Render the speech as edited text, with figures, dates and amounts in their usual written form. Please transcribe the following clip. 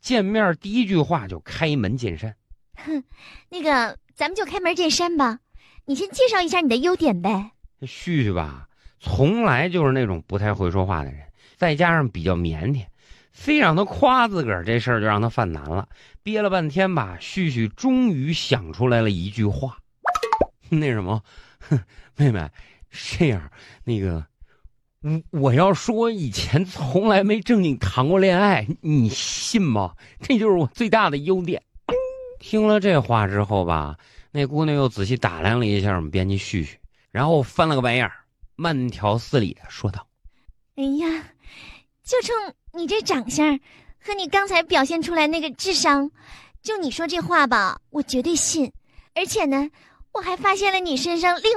见面第一句话就开门见山。 哼，那个咱们就开门见山吧，你先介绍一下你的优点呗。 旭旭吧，从来就是那种不太会说话的人，再加上比较腼腆，非让他夸自个儿，这事儿就让他犯难了。憋了半天吧，旭旭终于想出来了一句话：那什么，妹妹，这样，那个，我要说以前从来没正经谈过恋爱，你信吗？这就是我最大的优点。听了这话之后吧，那姑娘又仔细打量了一下我们编辑旭旭，然后翻了个白眼儿，慢条斯理的说道： 哎呀，就冲你这长相和你刚才表现出来那个智商，就你说这话吧，我绝对信。而且呢，我还发现了你身上另